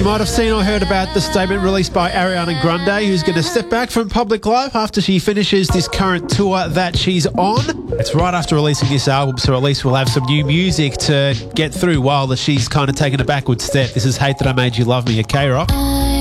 might have seen or heard about the statement released by Ariana Grande, who's going to step back from public life after she finishes this current tour that she's on. It's right after releasing this album, so at least we'll have some new music to get through while she's kind of taking a backward step. This is Hate That I Made You Love Me at K-Rock.